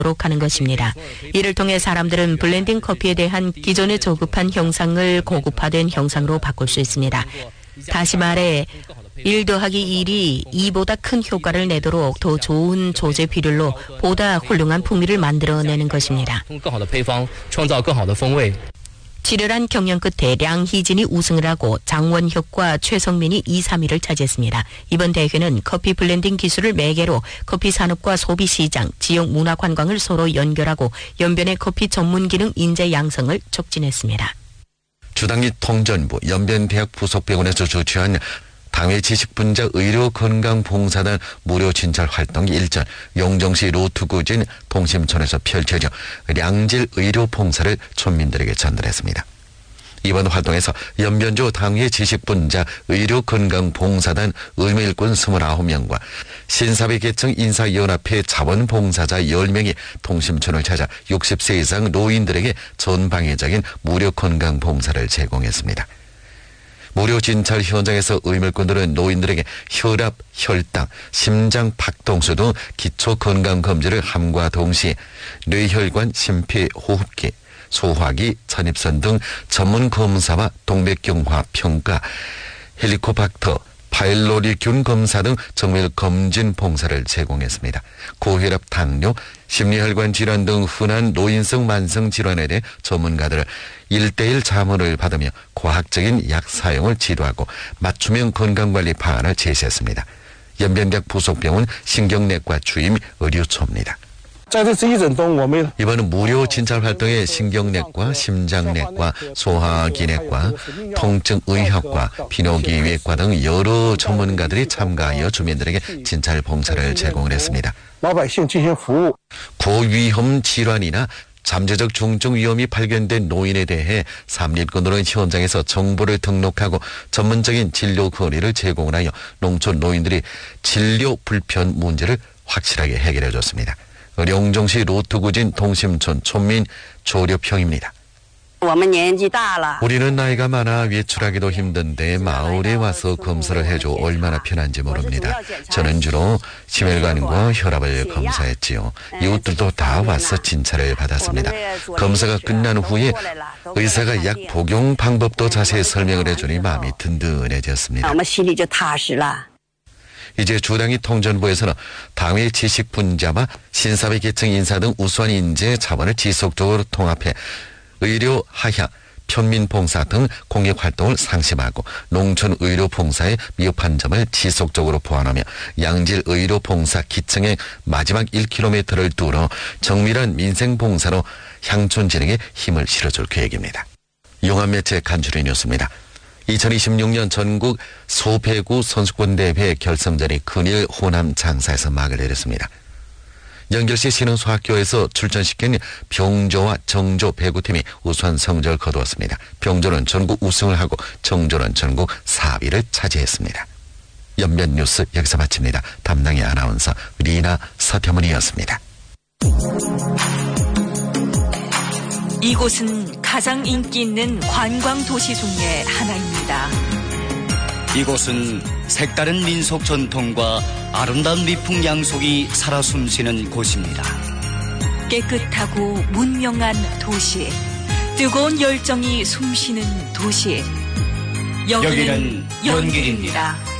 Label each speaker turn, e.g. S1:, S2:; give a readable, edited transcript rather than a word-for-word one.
S1: 하는 것입니다. 이를 통해 사람들은 블렌딩 커피에 대한 기존의 저급한 형상을 고급화된 형상으로 바꿀 수 있습니다. 다시 말해 1 더하기 1이 2보다 큰 효과를 내도록 더 좋은 조제 비율로 보다 훌륭한 풍미를 만들어내는 것입니다. 치열한 경연 끝에 량희진이 우승을 하고 장원혁과 최성민이 2, 3위를 차지했습니다. 이번 대회는 커피 블렌딩 기술을 매개로 커피 산업과 소비 시장, 지역 문화 관광을 서로 연결하고 연변의 커피 전문 기능 인재 양성을 촉진했습니다.
S2: 주당리 통전부 연변대학 부속병원에서 주최한 당회 지식분자 의료건강봉사단 무료 진찰 활동이 일전 용정시 로투구진 동심촌에서 펼쳐져 량질 의료봉사를 촌민들에게 전달했습니다. 이번 활동에서 연변조 당회 지식분자 의료건강봉사단 의무일꾼 29명과 신사회 계층 인사연합회 자원봉사자 10명이 동심촌을 찾아 60세 이상 노인들에게 전방위적인 무료 건강봉사를 제공했습니다. 무료 진찰 현장에서 의무일꾼들은 노인들에게 혈압, 혈당, 심장 박동수 등 기초 건강검진을 함과 동시에 뇌혈관, 심폐호흡기, 소화기, 전입선 등 전문 검사와 동맥경화 평가, 헬리코박터, 파일로리균 검사 등 정밀 검진 봉사를 제공했습니다. 고혈압, 당뇨, 심리혈관 질환 등 흔한 노인성 만성 질환에 대해 전문가들을 1:1 자문을 받으며 과학적인 약 사용을 지도하고 맞춤형 건강관리 방안을 제시했습니다. 연변대학 부속병원 신경내과 주임 의료초입니다. 이번은 무료 진찰 활동에 신경내과, 심장내과, 소화기내과, 통증의학과, 비뇨기외과 등 여러 전문가들이 참가하여 주민들에게 진찰 봉사를 제공을 했습니다. 고위험 질환이나 잠재적 중증 위험이 발견된 노인에 대해 삼립군으로는 현장에서 정보를 등록하고 전문적인 진료 거리를 제공을 하여 농촌 노인들이 진료 불편 문제를 확실하게 해결해 줬습니다. 용정시 로투구진 동심촌 촌민 조렵형입니다. 우리는 나이가 많아 외출하기도 힘든데 마을에 와서 검사를 해줘 얼마나 편한지 모릅니다. 저는 주로 심혈관과 혈압을 검사했지요. 이웃들도 다 와서 진찰을 받았습니다. 검사가 끝난 후에 의사가 약 복용 방법도 자세히 설명을 해주니 마음이 든든해졌습니다. 이제 주당위 통전부에서는 당회 지식분자와 신사회 계층 인사 등 우수한 인재 자원을 지속적으로 통합해 의료, 하향, 편민봉사 등 공익활동을 상심하고 농촌 의료봉사의 미흡한 점을 지속적으로 보완하며 양질 의료봉사 기층의 마지막 1km를 뚫어 정밀한 민생봉사로 향촌 진흥에 힘을 실어줄 계획입니다. 용암매체 간추린 뉴스입니다. 2026년 전국 소배구 선수권대회 결승전이 큰일 호남 장사에서 막을 내렸습니다. 연결시 신흥소학교에서 출전시킨 병조와 정조 배구팀이 우수한 성적을 거두었습니다. 병조는 전국 우승을 하고 정조는 전국 4위를 차지했습니다. 연변 뉴스 여기서 마칩니다. 담당의 아나운서 리나 서태문이었습니다.
S3: 이곳은 가장 인기 있는 관광 도시 중에 하나입니다.
S4: 이곳은 색다른 민속 전통과 아름다운 미풍 양속이 살아 숨쉬는 곳입니다.
S3: 깨끗하고 문명한 도시, 뜨거운 열정이 숨쉬는 도시. 여기는 연길입니다.